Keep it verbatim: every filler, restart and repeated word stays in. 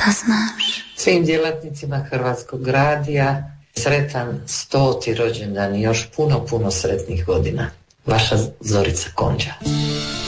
da znaš. Svim djelatnicima Hrvatskog radija sretan stoti rođendan i još puno, puno sretnih godina. Vaša Zorica Konđa.